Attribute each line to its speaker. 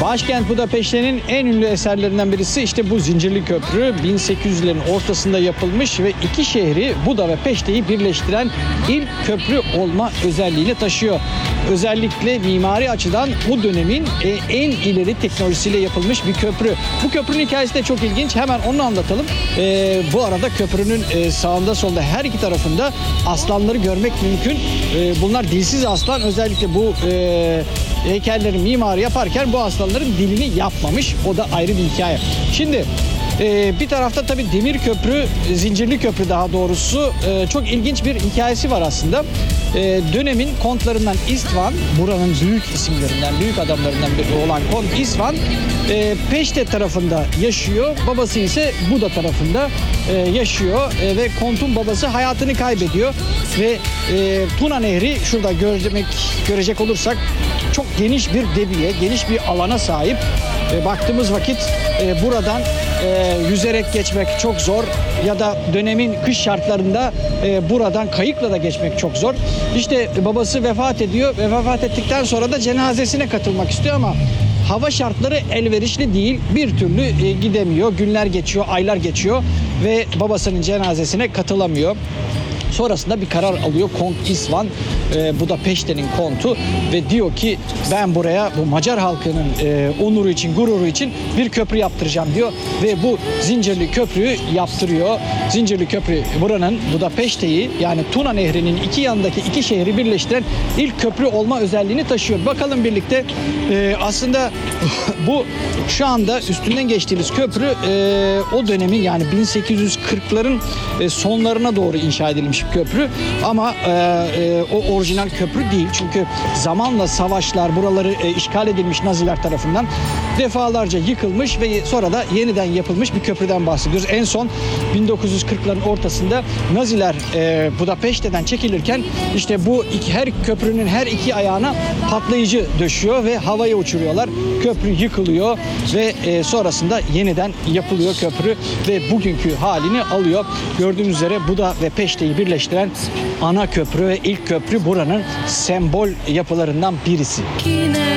Speaker 1: Başkent Budapeşte'nin en ünlü eserlerinden birisi işte bu zincirli köprü. 1800'lerin ortasında yapılmış ve iki şehri Buda ve Peşte'yi birleştiren ilk köprü olma özelliğini taşıyor. Özellikle mimari açıdan bu dönemin en ileri teknolojisiyle yapılmış bir köprü. Bu köprünün hikayesi de çok ilginç. Hemen onu anlatalım. Bu arada köprünün sağında solda her iki tarafında aslanları görmek mümkün. Bunlar dilsiz aslan. Özellikle bu heykellerin mimarı yaparken bu aslanların dilini yapmamış. O da ayrı bir hikaye. Şimdi bir tarafta tabii demir köprü, zincirli köprü daha doğrusu çok ilginç bir hikayesi var aslında. Dönemin kontlarından İstvan, buranın büyük isimlerinden, büyük adamlarından biri olan Kont İstvan Peşte tarafında yaşıyor. Babası ise Buda tarafında yaşıyor ve kontun babası hayatını kaybediyor ve Tuna Nehri şurada görecek olursak çok geniş bir debiye, geniş bir alana sahip. Baktığımız vakit buradan yüzerek geçmek çok zor ya da dönemin kış şartlarında buradan kayıkla da geçmek çok zor. İşte babası vefat ediyor ve vefat ettikten sonra da cenazesine katılmak istiyor ama hava şartları elverişli değil. Bir türlü gidemiyor. Günler geçiyor, aylar geçiyor ve babasının cenazesine katılamıyor. Sonrasında bir karar alıyor Kont İstvan, Budapeşte'nin kontu ve diyor ki ben buraya bu Macar halkının onuru için, gururu için bir köprü yaptıracağım diyor ve bu zincirli köprüyü yaptırıyor. Zincirli köprü buranın Budapeşte'yi yani Tuna Nehri'nin iki yanındaki iki şehri birleştiren ilk köprü olma özelliğini taşıyor. Bakalım birlikte aslında bu şu anda üstünden geçtiğimiz köprü o dönemin yani 1840'ların sonlarına doğru inşa edilmiş bir köprü ama o orijinal köprü değil çünkü zamanla savaşlar buraları işgal edilmiş Naziler tarafından defalarca yıkılmış ve sonra da yeniden yapılmış bir köprüden bahsediyoruz. En son 1940'ların ortasında Naziler Budapeşte'den çekilirken işte bu her köprünün her iki ayağına patlayıcı döşüyor ve havaya uçuruyorlar. Köprü yıkılıyor ve sonrasında yeniden yapılıyor köprü ve bugünkü halini alıyor. Gördüğünüz üzere Buda ve Peşte'yi birleştiren ana köprü ve ilk köprü buranın sembol yapılarından birisi.